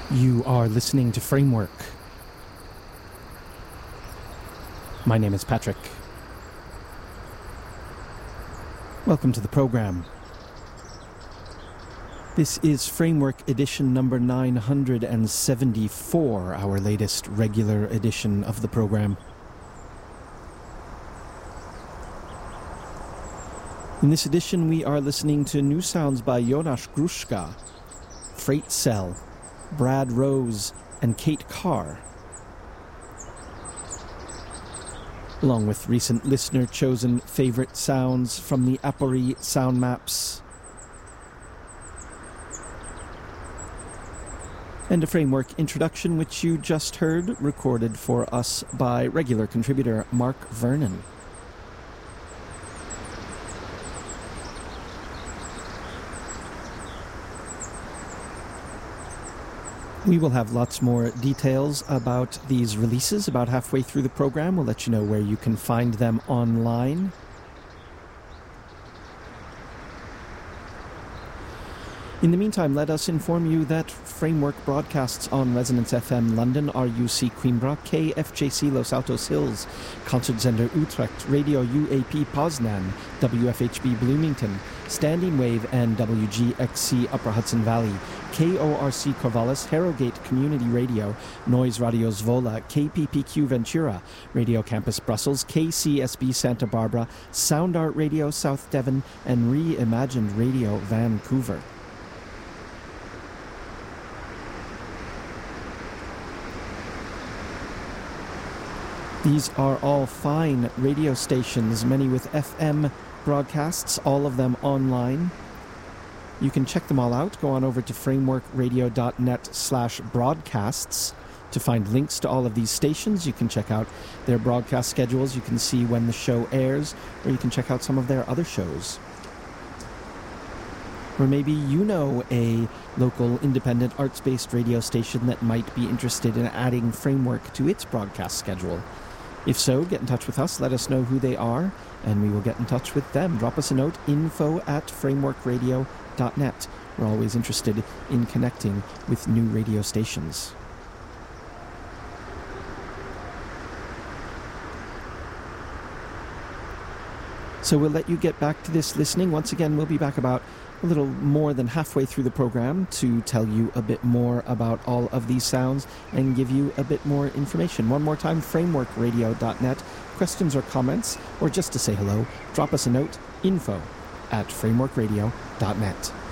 You are listening to Framework. My name is Patrick. Welcome to the program. This is Framework edition number 974, our latest regular edition of the program. In this edition, we are listening to new sounds by Jonas Gruszka, Freight Cell, Brad Rose, and Kate Carr, along with recent listener-chosen favorite sounds from the Apori sound maps, and a Framework introduction which you just heard, recorded for us by regular contributor Mark Vernon. We will have lots more details about these releases about halfway through the program. We'll let you know where you can find them online. In the meantime, let us inform you that Framework broadcasts on Resonance FM London, RUC Coimbra, KFJC Los Altos Hills, Concertzender Utrecht, Radio UAP Poznan, WFHB Bloomington, Standing Wave and WGXC Upper Hudson Valley, KORC Corvallis, Harrogate Community Radio, Noise Radio Zwolle, KPPQ Ventura, Radio Campus Brussels, KCSB Santa Barbara, Sound Art Radio South Devon, and Reimagined Radio Vancouver. These are all fine radio stations, many with FM broadcasts, all of them online. You can check them all out. Go on over to frameworkradio.net/broadcasts to find links to all of these stations. You can check out their broadcast schedules. You can see when the show airs, or you can check out some of their other shows. Or maybe you know a local independent arts-based radio station that might be interested in adding Framework to its broadcast schedule. If so, get in touch with us, let us know who they are, and we will get in touch with them. Drop us a note, info@frameworkradio.net. We're always interested in connecting with new radio stations. So we'll let you get back to this listening. Once again, we'll be back about a little more than halfway through the program to tell you a bit more about all of these sounds and give you a bit more information. One more time, frameworkradio.net. Questions or comments, or just to say hello, drop us a note, info@frameworkradio.net.